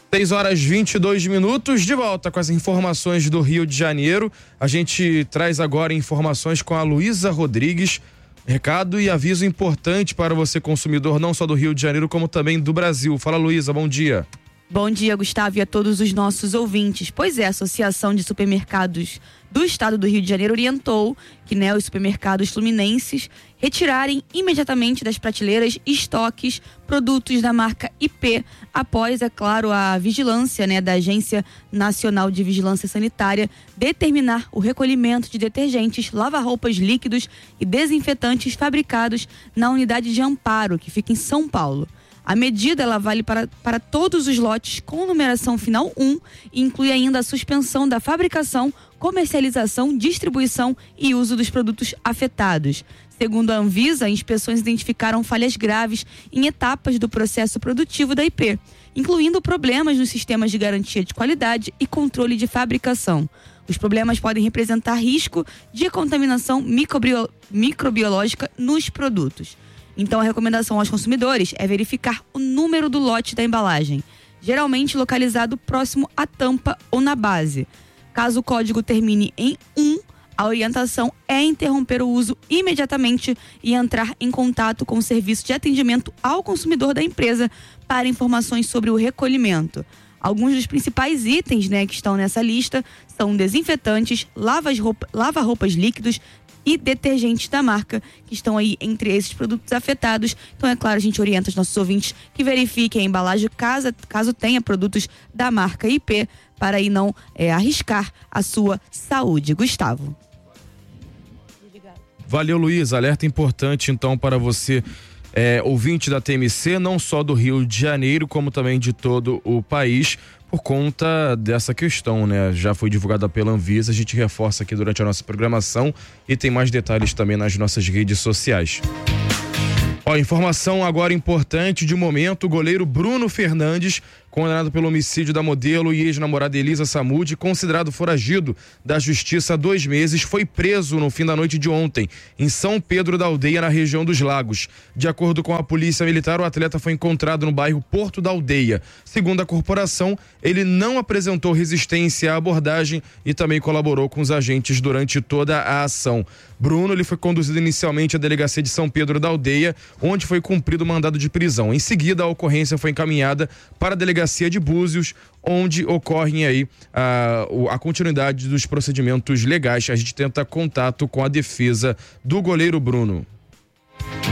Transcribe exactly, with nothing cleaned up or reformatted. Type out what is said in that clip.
seis horas e vinte e dois minutos, de volta com as informações do Rio de Janeiro. A gente traz agora informações com a Luísa Rodrigues. Recado e aviso importante para você, consumidor, não só do Rio de Janeiro, como também do Brasil. Fala, Luísa, bom dia. Bom dia, Gustavo, e a todos os nossos ouvintes. Pois é, a Associação de Supermercados do Estado do Rio de Janeiro orientou que, né, os supermercados fluminenses retirarem imediatamente das prateleiras estoques produtos da marca I P, após, é claro, a vigilância, né, da Agência Nacional de Vigilância Sanitária determinar o recolhimento de detergentes, lava-roupas líquidos e desinfetantes fabricados na unidade de Amparo, que fica em São Paulo. A medida ela vale para, para todos os lotes com numeração final um e inclui ainda a suspensão da fabricação, comercialização, distribuição e uso dos produtos afetados. Segundo a Anvisa, inspeções identificaram falhas graves em etapas do processo produtivo da I P, incluindo problemas nos sistemas de garantia de qualidade e controle de fabricação. Os problemas podem representar risco de contaminação microbio, microbiológica nos produtos. Então, a recomendação aos consumidores é verificar o número do lote da embalagem, geralmente localizado próximo à tampa ou na base. Caso o código termine em um, a orientação é interromper o uso imediatamente e entrar em contato com o serviço de atendimento ao consumidor da empresa para informações sobre o recolhimento. Alguns dos principais itens, né, que estão nessa lista são desinfetantes, lava-roupas, lava-roupas líquidos e detergentes da marca, que estão aí entre esses produtos afetados. Então, é claro, a gente orienta os nossos ouvintes que verifiquem a embalagem caso, caso tenha produtos da marca I P, para aí não é, arriscar a sua saúde. Gustavo. Valeu, Luiz. Alerta importante, então, para você, é, ouvinte da T M C, não só do Rio de Janeiro, como também de todo o país, por conta dessa questão, né? Já foi divulgada pela Anvisa, a gente reforça aqui durante a nossa programação e tem mais detalhes também nas nossas redes sociais. Ó, informação agora importante de momento: o goleiro Bruno Fernandes, condenado pelo homicídio da modelo e ex-namorada Elisa Samud, considerado foragido da justiça há dois meses, foi preso no fim da noite de ontem, em São Pedro da Aldeia, na região dos Lagos. De acordo com a polícia militar, o atleta foi encontrado no bairro Porto da Aldeia. Segundo a corporação, ele não apresentou resistência à abordagem e também colaborou com os agentes durante toda a ação. Bruno ele foi conduzido inicialmente à delegacia de São Pedro da Aldeia, onde foi cumprido o mandado de prisão. Em seguida, a ocorrência foi encaminhada para a delegacia de Búzios, onde ocorrem aí a, a continuidade dos procedimentos legais. A gente tenta contato com a defesa do goleiro Bruno.